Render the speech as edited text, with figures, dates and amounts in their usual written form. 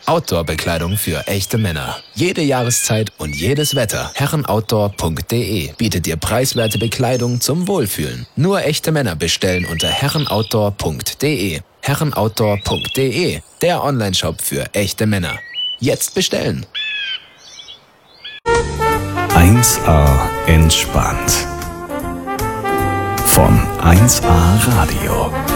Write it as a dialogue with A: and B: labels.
A: Outdoor-Bekleidung für echte Männer. Jede Jahreszeit und jedes Wetter. Herrenoutdoor.de bietet dir preiswerte Bekleidung zum Wohlfühlen. Nur echte Männer bestellen unter herrenoutdoor.de. Herrenoutdoor.de, der Onlineshop für echte Männer. Jetzt bestellen.
B: 1A entspannt. Von 1A Radio.